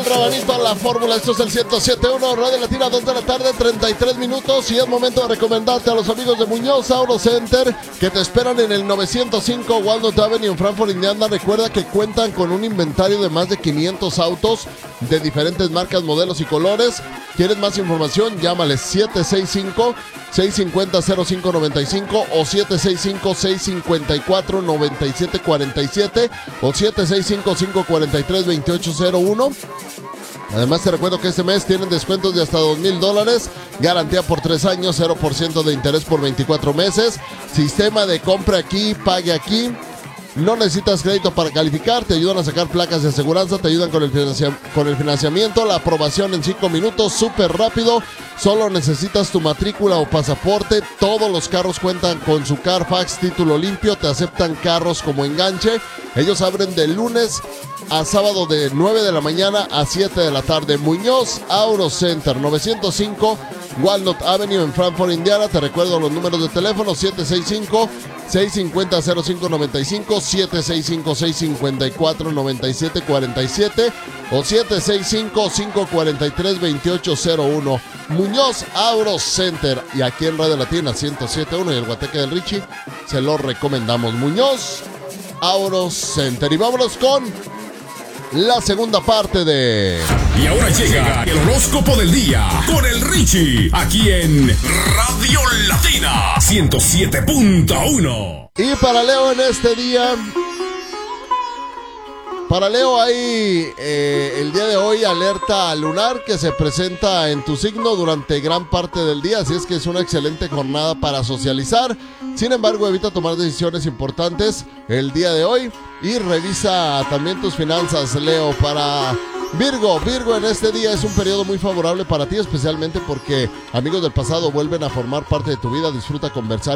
Rabanito a la fórmula, esto es el 107.1 Radio Latina, 2 de la tarde, 33 minutos y es momento de recomendarte a los amigos de Muñoz Auto Center que te esperan en el 905 Walnut Avenue en Frankfort, Indiana. Recuerda que cuentan con un inventario de más de 500 autos de diferentes marcas, modelos y colores. ¿Quieres más información? Llámales 765-650-0595 o 765-654-9747 o 765-543-2801. Además te recuerdo que este mes tienen descuentos de hasta $2,000, garantía por 3 años, 0% de interés por 24 meses, sistema de compra aquí, pague aquí. No necesitas crédito para calificar, te ayudan a sacar placas de aseguranza, te ayudan con el financiamiento, la aprobación en 5 minutos, súper rápido. Solo necesitas tu matrícula o pasaporte. Todos los carros cuentan con su Carfax, título limpio, te aceptan carros como enganche. Ellos abren de lunes a sábado de 9 de la mañana a 7 de la tarde. Muñoz Auto Center, 905 Walnut Avenue en Frankfort, Indiana. Te recuerdo los números de teléfono: 765-650-0595, 765-654-9747 o 765-543-2801. Muñoz Auto Center. Y aquí en Radio Latina 107.1 y el Guateque del Richie se lo recomendamos. Muñoz Auto Center. Y vámonos con la segunda parte de... Y ahora llega el horóscopo del día con el Richie, aquí en Radio Latina 107.1. Y para Leo en este día... Para Leo hay el día de hoy alerta lunar que se presenta en tu signo durante gran parte del día, así es que es una excelente jornada para socializar. Sin embargo, evita tomar decisiones importantes el día de hoy y revisa también tus finanzas, Leo. Para Virgo, en este día es un periodo muy favorable para ti, especialmente porque amigos del pasado vuelven a formar parte de tu vida. Disfruta conversar